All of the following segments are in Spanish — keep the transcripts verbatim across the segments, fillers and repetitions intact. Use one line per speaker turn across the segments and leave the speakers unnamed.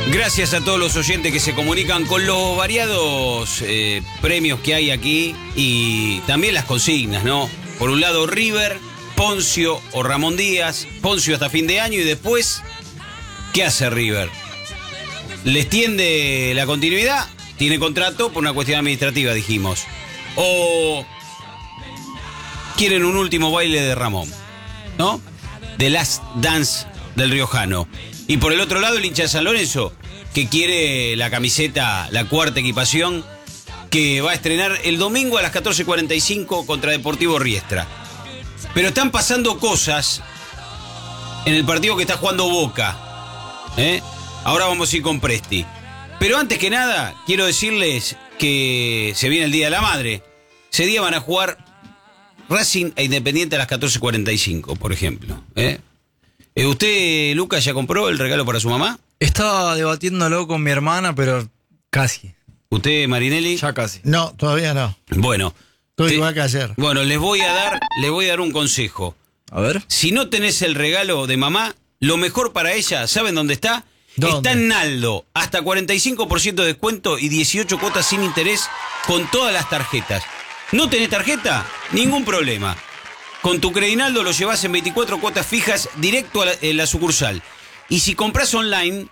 Gracias a todos los oyentes que se comunican con los variados eh, premios que hay aquí y también las consignas, ¿no? Por un lado River, Poncio o Ramón Díaz, Poncio hasta fin de año y después, ¿qué hace River? ¿Les tiende la continuidad? Tiene contrato por una cuestión administrativa, dijimos. O quieren un último baile de Ramón, ¿no? The Last Dance del riojano. Y por el otro lado el hincha de San Lorenzo, que quiere la camiseta, la cuarta equipación, que va a estrenar el domingo a las catorce cuarenta y cinco contra Deportivo Riestra. Pero están pasando cosas en el partido que está jugando Boca, ¿eh? Ahora vamos a ir con Presti. Pero antes que nada, quiero decirles que se viene el Día de la Madre. Ese día van a jugar Racing e Independiente a las catorce cuarenta y cinco, por ejemplo, ¿eh? ¿Usted, Lucas, ya compró el regalo para su mamá?
Estaba debatiéndolo con mi hermana, pero casi.
¿Usted, Marinelli?
Ya casi.
No, todavía no.
Bueno.
Estoy
te,
igual que ayer.
Bueno, les voy a dar, les voy a dar un consejo.
A ver.
Si no tenés el regalo de mamá, lo mejor para ella, ¿saben dónde está?
¿Dónde?
Está en Naldo. Hasta cuarenta y cinco por ciento de descuento y dieciocho cuotas sin interés con todas las tarjetas. ¿No tenés tarjeta? Ningún problema. Con tu Credinaldo lo llevas en veinticuatro cuotas fijas directo a la, en la sucursal. Y si compras online,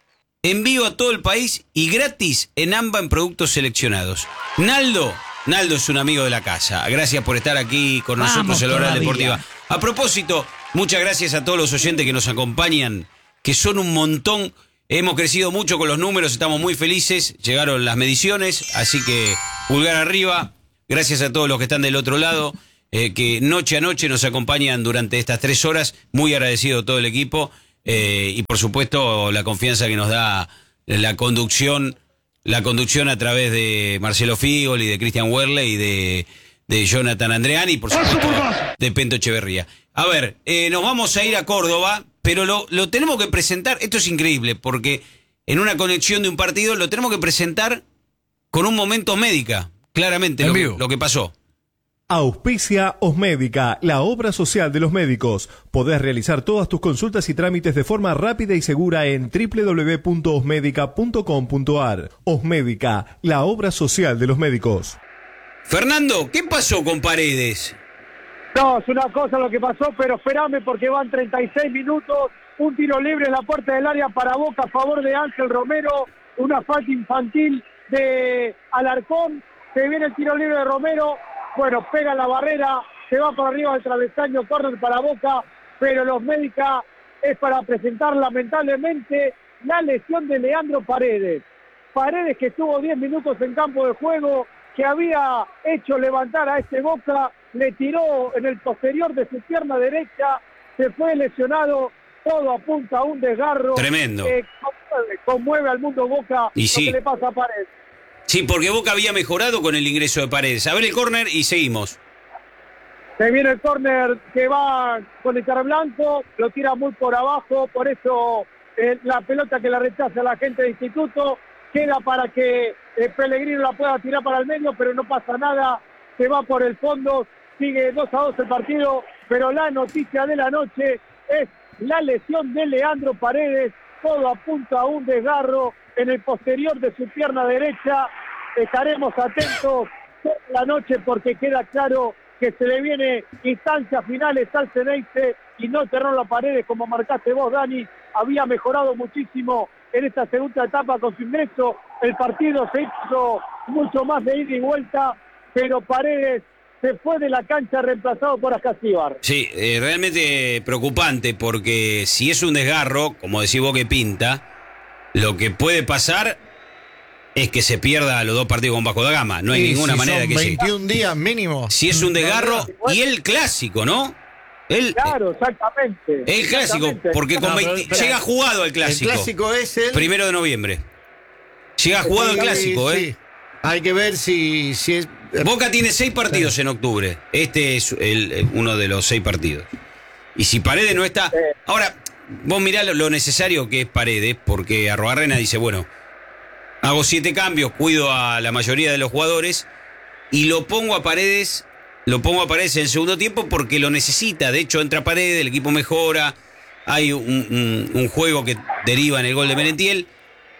envío a todo el país y gratis en AMBA en productos seleccionados. Naldo, Naldo es un amigo de la casa. Gracias por estar aquí con
Vamos
nosotros en la hora
todavía.
deportiva. A propósito, muchas gracias a todos los oyentes que nos acompañan, que son un montón. Hemos crecido mucho con los números, estamos muy felices. Llegaron las mediciones, así que pulgar arriba. Gracias a todos los que están del otro lado. Eh, que noche a noche nos acompañan durante estas tres horas. Muy agradecido a todo el equipo eh, y por supuesto la confianza que nos da la conducción, la conducción a través de Marcelo Figol y de Cristian Werle y de, de Jonathan Andreani y por supuesto de Pento Echeverría. A ver, eh, nos vamos a ir a Córdoba, pero lo, lo tenemos que presentar. Esto es increíble porque en una conexión de un partido lo tenemos que presentar con un momento médica, claramente lo, lo que pasó.
Auspicia Osmédica, la obra social de los médicos. Podés realizar todas tus consultas y trámites de forma rápida y segura en doble u doble u doble u punto osmédica punto com punto a r. Osmédica, la obra social de los médicos.
Fernando, ¿qué pasó con Paredes?
No, es una cosa lo que pasó, pero espérame porque van treinta y seis minutos, un tiro libre en la puerta del área para Boca a favor de Ángel Romero, una falta infantil de Alarcón, se viene el tiro libre de Romero. Bueno, pega la barrera, se va por arriba del travesaño, córner para Boca, pero los médicos es para presentar lamentablemente la lesión de Leandro Paredes. Paredes que estuvo diez minutos en campo de juego, que había hecho levantar a este Boca, le tiró en el posterior de su pierna derecha, se fue lesionado, todo apunta a un desgarro.
Tremendo.
Eh, conmueve, conmueve al mundo Boca
y
lo
sí.
que le pasa a Paredes.
Sí, porque Boca había mejorado con el ingreso de Paredes. A ver el córner y seguimos.
Se viene el córner que va con el cara blanco, lo tira muy por abajo, por eso eh, la pelota que la rechaza la gente de Instituto, queda para que eh, Pellegrino la pueda tirar para el medio, pero no pasa nada, se va por el fondo, sigue dos a dos el partido, pero la noticia de la noche es la lesión de Leandro Paredes, todo apunta a un desgarro en el posterior de su pierna derecha. Estaremos atentos toda la noche porque queda claro que se le viene instancias finales al Ceneice y no cerró la Paredes como marcaste vos, Dani. Había mejorado muchísimo en esta segunda etapa con su ingreso. El partido se hizo mucho más de ida y vuelta, pero Paredes se fue de la cancha reemplazado por Ascasíbar.
Sí, eh, realmente preocupante porque si es un desgarro, como decís vos que pinta, lo que puede pasar es que se pierda los dos partidos con Vasco da Gama. No hay
Sí,
ninguna
si
manera
son
de que llegue.
veintiún días mínimo.
Si es un desgarro y el clásico, ¿no? El,
Claro, exactamente.
el clásico,
Exactamente.
porque con
No, pero,
veinte
espera.
llega jugado el clásico.
El clásico es el...
Primero de noviembre. Llega jugado el
Sí,
clásico, ¿eh?
sí. Hay que ver si, si es...
Boca tiene seis partidos en octubre. Este es el, uno de los seis partidos. Y si Paredes no está... Ahora, vos mirá lo, lo necesario que es Paredes, porque Arruabarrena dice, bueno, hago siete cambios, cuido a la mayoría de los jugadores y lo pongo a Paredes, lo pongo a Paredes en el segundo tiempo porque lo necesita. De hecho, entra Paredes, el equipo mejora, hay un, un, un juego que deriva en el gol de Merentiel.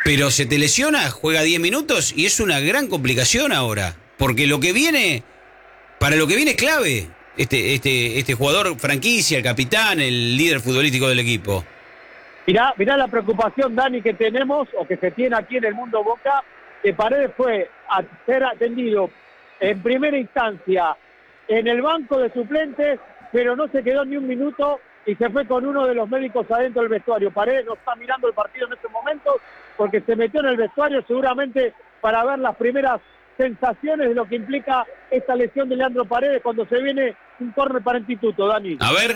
pero se te lesiona, juega diez minutos y es una gran complicación ahora. Porque lo que viene, para lo que viene es clave. Este, este, este jugador franquicia, el capitán, el líder futbolístico del equipo.
Mirá, mirá la preocupación, Dani, que tenemos o que se tiene aquí en el mundo Boca, que Paredes fue a ser atendido en primera instancia en el banco de suplentes, pero no se quedó ni un minuto y se fue con uno de los médicos adentro del vestuario. Paredes no está mirando el partido en este momento porque se metió en el vestuario seguramente para ver las primeras sensaciones de lo que implica esta lesión de Leandro Paredes cuando se viene un córner para Instituto, Dani.
A ver.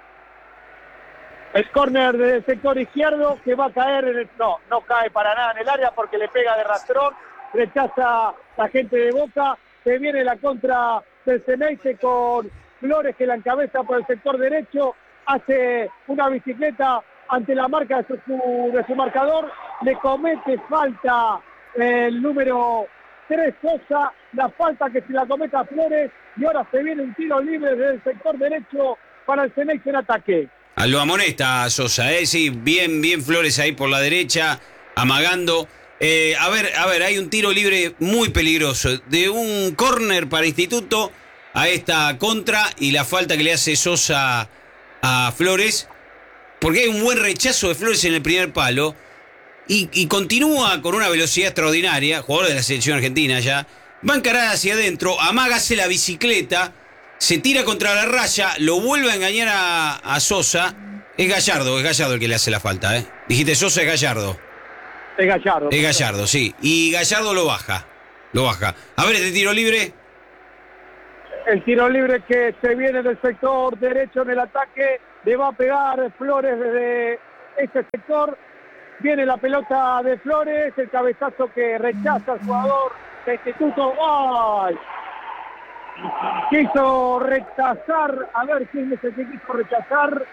El córner del sector izquierdo que va a caer en el... No, no cae para nada en el área porque le pega de rastrón, rechaza la gente de Boca, se viene la contra del Ceneice con Flores que la encabeza por el sector derecho, hace una bicicleta ante la marca de su, de su marcador, le comete falta el número tres Sosa, la falta que se la cometa a Flores y ahora se viene un tiro libre desde el sector derecho para el Ceneice en ataque.
A lo amonesta Sosa, ¿eh? Sí, bien, bien Flores ahí por la derecha, amagando. Eh, a ver, a ver, hay un tiro libre muy peligroso. De un córner para Instituto a esta contra y la falta que le hace Sosa a Flores. Porque hay un buen rechazo de Flores en el primer palo. Y, y continúa con una velocidad extraordinaria, jugador de la selección argentina ya. Va a encarar hacia adentro, amaga, hace la bicicleta. Se tira contra la raya, lo vuelve a engañar a, a Sosa. Es Gallardo, es Gallardo el que le hace la falta, ¿eh? Dijiste Sosa, es Gallardo.
Es Gallardo.
Es Gallardo, sí. Y Gallardo lo baja. Lo baja. A ver, este tiro libre.
El tiro libre que se viene del sector derecho en el ataque. Le va a pegar Flores desde este sector. Viene la pelota de Flores. El cabezazo que rechaza el jugador de Instituto. ¡Ay! Quiso rechazar, a ver quién es el que quiso rechazar.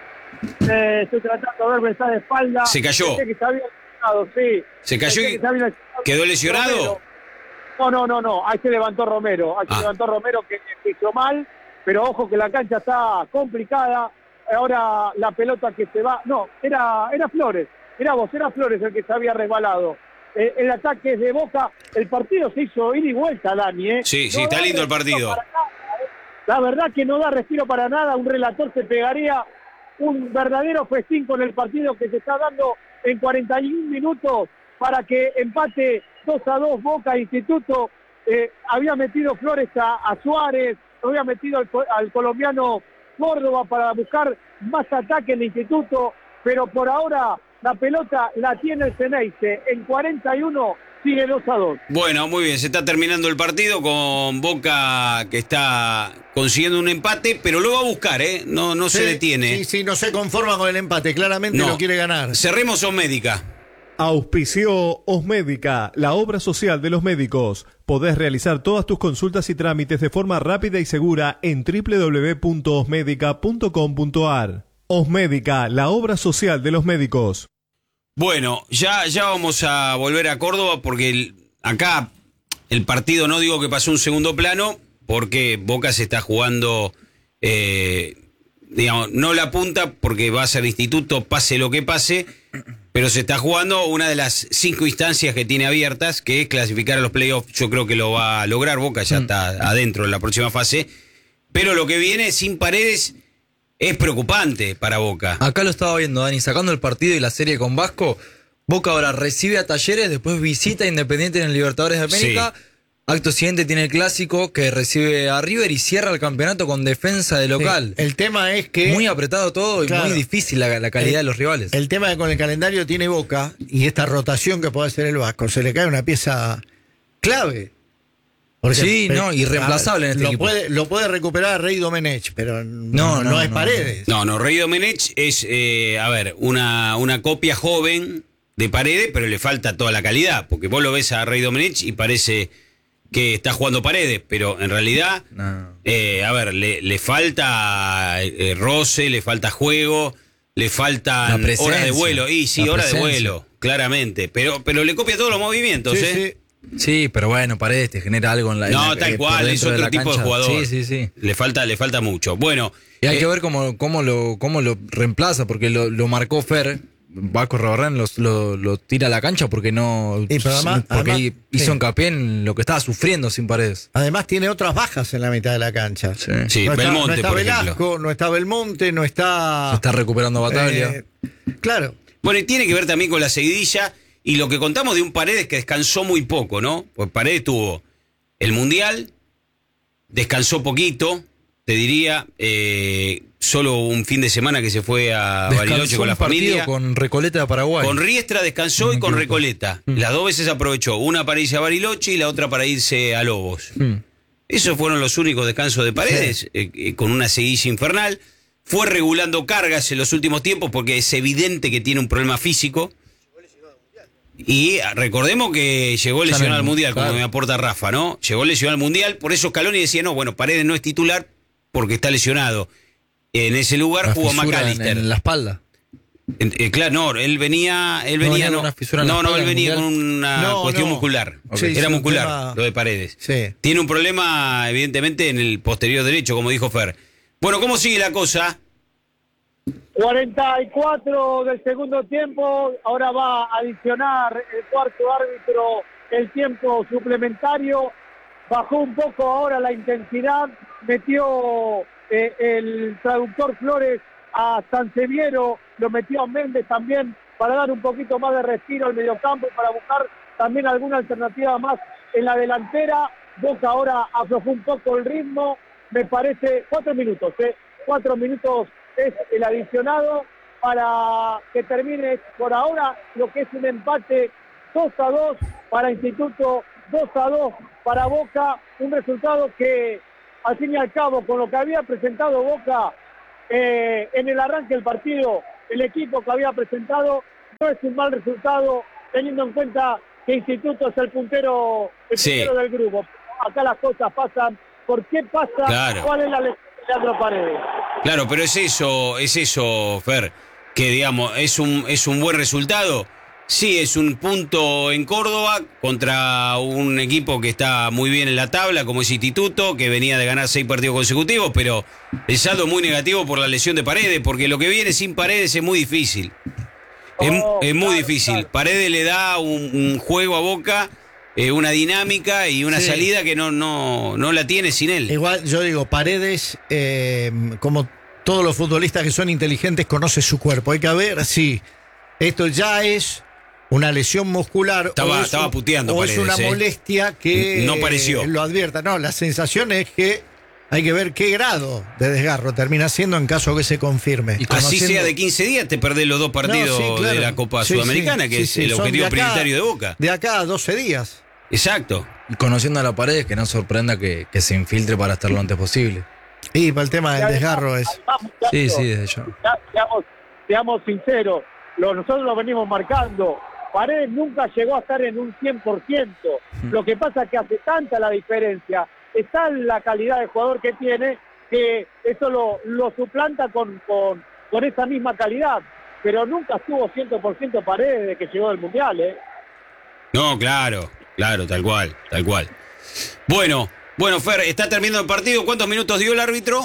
Eh, estoy tratando de ver, me está de espalda.
Se cayó.
Pensé que se había lesionado, sí.
Se cayó y
Pensé que se había lesionado.
quedó lesionado.
Romero. No, no, no, no. Ahí se levantó Romero. Ahí se
Ah.
levantó Romero que hizo mal. Pero ojo que la cancha está complicada. Ahora la pelota que se va. No, era, era Flores. Era vos, era Flores el que se había resbalado. Eh, el ataque es de Boca, el partido se hizo ida y vuelta, Dani, ¿eh?
Sí, sí,
No
está
da
lindo el
respiro
partido.
para nada, ¿eh? La verdad que no da respiro para nada, un relator se pegaría un verdadero festín con el partido que se está dando en cuarenta y un minutos para que empate dos a dos Boca Instituto. Eh, había metido Flores a, a Suárez, había metido al, al colombiano Córdoba para buscar más ataque en el Instituto, pero por ahora la pelota la tiene el Ceneice. En cuarenta y uno sigue dos a dos.
Bueno, muy bien, se está terminando el partido con Boca que está consiguiendo un empate, pero lo va a buscar, ¿eh? No, no
Sí,
se detiene.
Sí, sí, no se conforma con el empate, claramente
No.
lo quiere ganar.
Cerremos Osmédica.
Auspició Osmédica, la obra social de los médicos. Podés realizar todas tus consultas y trámites de forma rápida y segura en doble u doble u doble u punto osmédica punto com punto a r. Osmédica, la obra social de los médicos.
Bueno, ya, ya vamos a volver a Córdoba porque el- acá el partido no digo que pasó un segundo plano porque Boca se está jugando, eh, digamos, no la punta porque va a ser Instituto, pase lo que pase, pero se está jugando una de las cinco instancias que tiene abiertas, que es clasificar a los playoffs. Yo creo que lo va a lograr, Boca ya está adentro en la próxima fase, pero lo que viene sin Paredes es preocupante para Boca.
Acá lo estaba viendo, Dani, sacando el partido y la serie con Vasco. Boca ahora recibe a Talleres, después visita a Independiente en el Libertadores de América.
Sí.
Acto siguiente tiene el Clásico que recibe a River y cierra el campeonato con defensa de local.
El tema es que...
Muy apretado todo y
Claro.
muy difícil la, la calidad
El-
de los rivales.
El tema es que con el calendario tiene Boca y esta rotación que puede hacer el Vasco, se le cae una pieza clave. Porque-
Sí,
pero-
no, irreemplazable en este
lo
equipo.
Puede, lo puede recuperar Rey Domenech, pero no,
No,
no,
no,
es
no,
Paredes.
No, no, Rey Domenech es, eh, a ver, una, una copia joven de Paredes, pero le falta toda la calidad, porque vos lo ves a Rey Domenech y parece que está jugando Paredes, pero en realidad,
No.
eh, a ver, le, le falta eh, roce, le falta juego, le
La
faltan
presencia,
horas de vuelo, y sí,
la
horas de
presencia.
vuelo, claramente, pero, pero le copia todos los movimientos,
Sí,
¿eh?
sí.
Sí, pero bueno, Paredes te genera algo en la en
No,
la-
tal
eh, por
cual, es
dentro
otro
la
tipo de
cancha.
jugador.
Sí, sí, sí.
Le falta, le falta mucho. Bueno,
Y hay
eh,
que ver cómo, cómo, lo, cómo lo reemplaza, porque lo, lo marcó Fer Vasco Rabarrán lo, lo, lo tira a la cancha porque no.
Y pero además-
porque
además-
hizo
sí.
hincapié en lo que estaba sufriendo sin Paredes.
Además tiene otras bajas en la mitad de la cancha.
Sí.
Sí,
no está,
Belmonte,
no está
por
Velasco,
ejemplo.
no está Belmonte, no está...
Se está recuperando Bataglia.
eh, claro.
Bueno, y tiene que ver también con la seguidilla y lo que contamos de un Paredes que descansó muy poco, ¿no? Pues Paredes tuvo el Mundial, descansó poquito, te diría, eh, solo un fin de semana que se fue a Bariloche
Descansó
con la
un partido
familia.
con Recoleta de Paraguay.
Con Riestra descansó
No
y
me
con
equivoco.
Recoleta. Las dos veces aprovechó, una para irse a Bariloche y la otra para irse a Lobos.
Mm.
Esos fueron los únicos descansos de Paredes, eh, eh, con una seguidilla infernal. Fue regulando cargas en los últimos tiempos porque es evidente que tiene un problema físico. Y recordemos que llegó lesionado al Mundial, como
claro.
me aporta Rafa, ¿no? Llegó lesionado al Mundial, por eso Scaloni decía, no, bueno, Paredes no es titular porque está lesionado. En ese lugar
Una
jugó
fisura en,
McAllister.
en la espalda.
En- eh, claro, no, él venía, él
No
venía,
venía
no,
con una fisura en la
no, no,
espalda
él
en el
venía con
Mundial.
una
No,
cuestión
no.
muscular.
Sí,
Era
sí, un
muscular,
tema-
lo de Paredes.
Sí.
Tiene un problema, evidentemente, en el posterior derecho, como dijo Fer. Bueno, ¿cómo sigue la cosa?
cuarenta y cuatro del segundo tiempo, ahora va a adicionar el cuarto árbitro el tiempo suplementario, bajó un poco ahora la intensidad, metió eh, el traductor Flores a Sanseviero, lo metió a Méndez también para dar un poquito más de respiro al mediocampo y para buscar también alguna alternativa más en la delantera. Boca ahora aflojó un poco el ritmo, me parece, cuatro minutos, ¿eh? cuatro minutos es el adicionado para que termine por ahora lo que es un empate dos a dos para Instituto, dos a dos para Boca, un resultado que al fin y al cabo con lo que había presentado Boca eh, en el arranque del partido, el equipo que había presentado no es un mal resultado teniendo en cuenta que Instituto es el puntero, el
Sí.
puntero del grupo. Acá las cosas pasan. ¿Por qué pasa?
Claro.
¿Cuál es la lección de Leandro Paredes?
Claro, pero es eso, es eso, Fer, que digamos, es un, es un buen resultado. Sí, es un punto en Córdoba contra un equipo que está muy bien en la tabla, como es Instituto, que venía de ganar seis partidos consecutivos, pero el saldo es muy negativo por la lesión de Paredes, porque lo que viene sin Paredes es muy difícil. Es,
Oh,
es muy
claro,
difícil.
claro.
Paredes le da un, un juego a Boca, eh, una dinámica y una
Sí.
salida que no, no, no la tiene sin él.
Igual yo digo, Paredes, eh, como todos los futbolistas que son inteligentes, conoce su cuerpo. Hay que ver si esto ya es una lesión muscular
Estaba-
o es,
estaba
un-
puteando
o es
Paredes,
una
¿eh?
molestia que
No pareció.
eh, lo advierta. No, la sensación es que hay que ver qué grado de desgarro termina siendo en caso que se confirme.
Y
Así
conociendo-
sea de quince días, te perdés los dos partidos
No, sí, claro.
de la Copa
Sí,
Sudamericana,
sí,
que
sí,
es
sí,
el
son
objetivo
de acá-
prioritario de Boca.
De acá a doce días.
Exacto.
Y conociendo a la Paredes, que no sorprenda que, que se infiltre para estar lo antes posible.
Y para el tema del desgarro es.
Además,
Sí,
muchachos,
sí, desde ya.
ya- Seamos, seamos sinceros, lo- nosotros lo venimos marcando. Paredes nunca llegó a estar en un cien por ciento. Lo que pasa es que hace tanta la diferencia, está la calidad de jugador que tiene, que eso lo, lo suplanta con, con, con esa misma calidad. Pero nunca estuvo cien por ciento Paredes desde que llegó del Mundial, ¿eh?
No, claro, claro, tal cual, tal cual. Bueno, bueno, Fer, está terminando el partido. ¿Cuántos minutos dio el árbitro?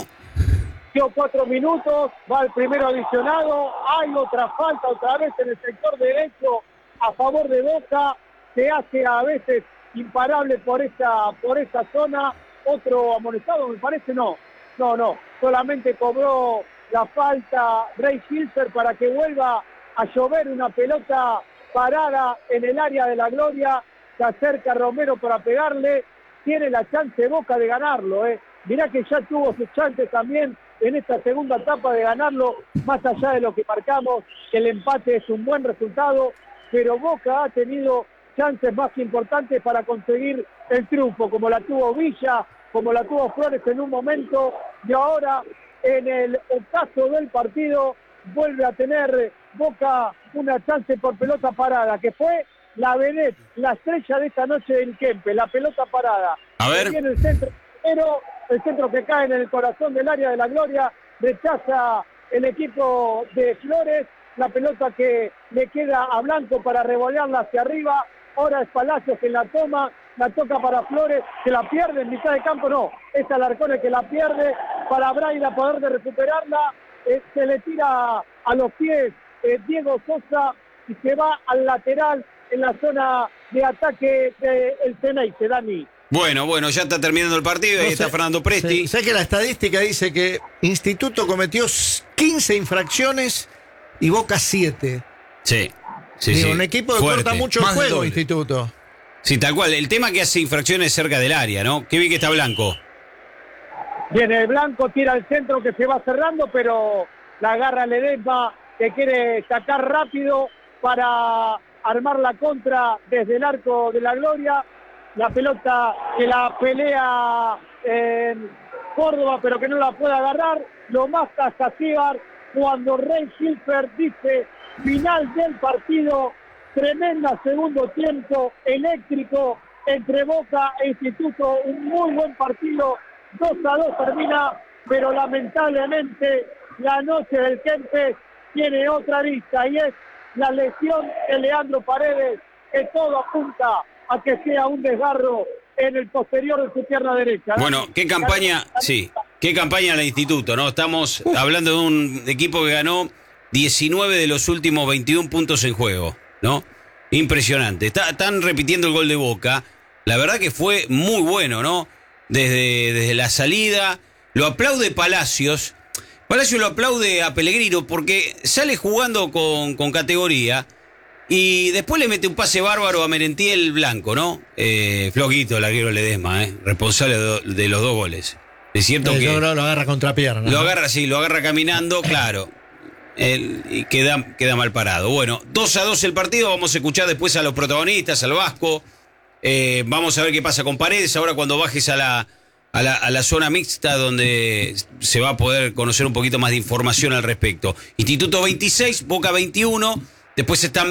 Dio cuatro minutos, va el primero adicionado, hay otra falta otra vez en el sector derecho a favor de Boca, se hace a veces imparable por esa, por esa zona, otro amonestado me parece, no, no, no, solamente cobró la falta Rey Hilser para que vuelva a llover una pelota parada en el área de la gloria, se acerca Romero para pegarle, tiene la chance Boca de ganarlo, eh. Mirá que ya tuvo sus chances también en esta segunda etapa de ganarlo, más allá de lo que marcamos, que el empate es un buen resultado, pero Boca ha tenido chances más importantes para conseguir el triunfo, como la tuvo Villa, como la tuvo Flores en un momento, y ahora en el ocaso del partido vuelve a tener Boca una chance por pelota parada, que fue la vedette, la estrella de esta noche del Kempe, la pelota parada.
A ver.
Tiene el centro, pero el centro que cae en el corazón del área de la gloria, rechaza el equipo de Flores, la pelota que le queda a Blanco para revolearla hacia arriba, ahora es Palacios que la toma, la toca para Flores, que la pierde en mitad de campo, no, es Alarcón que la pierde, para Braida poder de recuperarla, eh, se le tira a los pies eh, Diego Sosa y se va al lateral en la zona de ataque del Ceneice, Dani.
Bueno, bueno, ya está terminando el partido, ahí
No
está
sé,
Fernando Presti.
sí, sé que la estadística dice que Instituto cometió quince infracciones y Boca siete.
Sí, sí,
Digo,
sí.
un equipo que
Fuerte.
corta mucho el
Más del
juego,
doble.
Instituto.
Sí, tal cual. El tema que hace infracciones cerca del área, ¿no? Qué bien que está Blanco.
Viene el Blanco, tira al centro que se va cerrando, pero la agarra Ledesma, que quiere sacar rápido para armar la contra desde el arco de la Gloria. La pelota que la pelea en Córdoba, pero que no la puede agarrar. Lo más Casasíbar cuando Rey Hilfer dice final del partido. Tremenda segundo tiempo, eléctrico entre Boca e Instituto. Un muy buen partido. dos a dos termina, pero lamentablemente la noche del Kempes tiene otra vista y es la lesión de Leandro Paredes, que todo apunta a que sea un desgarro en el posterior de su pierna derecha.
Bueno, qué campaña, sí, qué campaña del Instituto, ¿no? Estamos hablando de un equipo que ganó diecinueve de los últimos veintiún puntos en juego, ¿no? Impresionante. Está, están repitiendo el gol de Boca. La verdad que fue muy bueno, ¿no? Desde, desde la salida. Lo aplaude Palacios. Palacios lo aplaude a Pellegrino porque sale jugando con, con categoría. Y después le mete un pase bárbaro a Merentiel Blanco, ¿no? Eh, floquito el arquero Ledesma, ¿eh? Responsable de, de los dos goles. Es cierto
Eh,
que...
yo creo que lo agarra contra pierna.
Lo agarra, sí, lo agarra caminando, claro. Él, y queda, queda mal parado. Bueno, dos a dos el partido. Vamos a escuchar después a los protagonistas, al Vasco. Eh, vamos a ver qué pasa con Paredes. Ahora cuando bajes a la, a la, a la zona mixta donde se va a poder conocer un poquito más de información al respecto. Instituto veintiséis, Boca veintiuno. Después están